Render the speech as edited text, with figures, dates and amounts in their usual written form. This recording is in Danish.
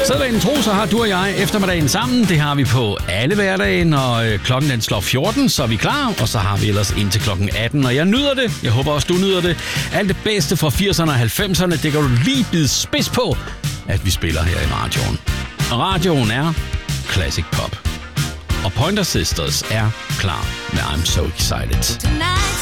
Sædvanen tro, så har du og jeg eftermiddagen sammen. Det har vi på alle hverdage, når klokken den slår 14, så er vi klar. Og så har vi ellers indtil klokken 18, og jeg nyder det. Jeg håber også, du nyder det. Alt det bedste fra 80'erne og 90'erne, det kan du lige bide spids på, at vi spiller her i radioen. Og radioen er Classic Pop. Og Pointer Sisters er klar med I'm So Excited. Tonight.